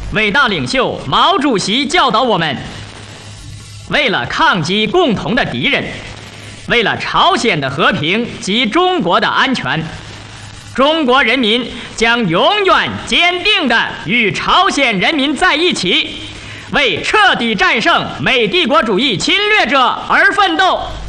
伟大领袖毛主席教导我们：为了抗击共同的敌人，为了朝鲜的和平及中国的安全，中国人民将永远坚定地与朝鲜人民在一起，为彻底战胜美帝国主义侵略者而奋斗。